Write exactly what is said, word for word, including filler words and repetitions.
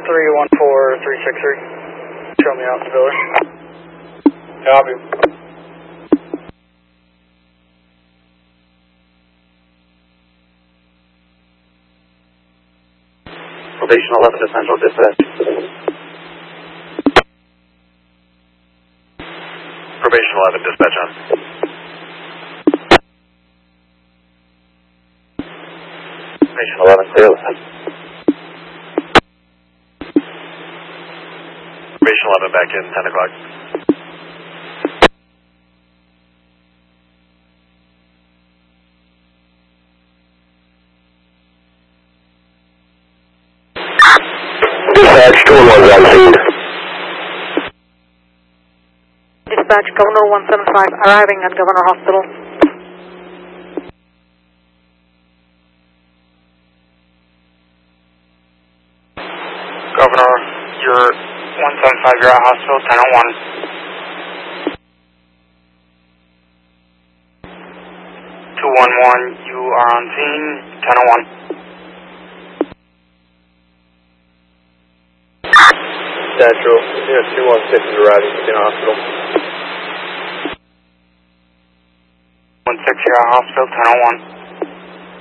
three one four three six three. Show me out the building. Copy. Probation eleven to Central Dispatch. Probation eleven, dispatch on. Probation eleven, clear listen. Probation eleven back in, ten o'clock. Dispatch, two one one's on scene. Dispatch, Governor one seven five, arriving at Governor Hospital. Governor, you're one seven five, you're at hospital, ten oh one. two one one, you are on scene, ten oh one. Central, yeah, two one six is arriving in hospital. one six, you're at hospital, ten oh one.